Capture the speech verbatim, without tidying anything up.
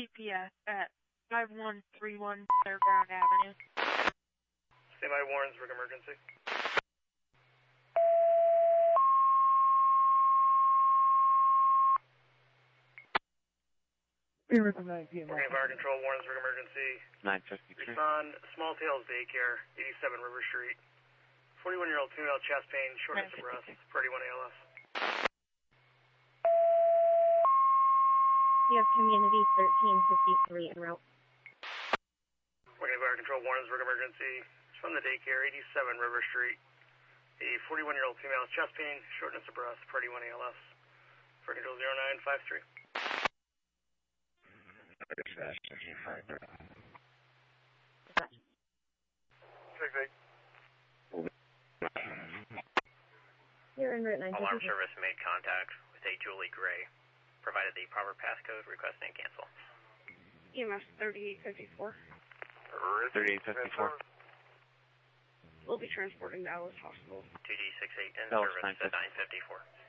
C P S at five one three one Fairground Avenue. Standby Warrensburg emergency. nine P M Working fire control, Warrensburg emergency. nine fifty-three. Respond, Small Tails Daycare, eighty-seven River Street. forty-one-year-old female, chest pain, shortness of breath, thirty-one A L S. You have community thirteen fifty-three en route. Working fire control, Warrensburg emergency. It's from the daycare, eighty-seven River Street. A forty-one-year-old female, chest pain, shortness of breath, thirty-one A L S. For control zero nine five three. six eight. You're en route nine fifty-three. Alarm service made contact with a Julie Gray. Provided the proper passcode, requesting cancel. E M S thirty-eight fifty-four. thirty-eight fifty-four. We'll be transporting Dallas Hospital. two G six eight in Dallas service at nine fifty-four.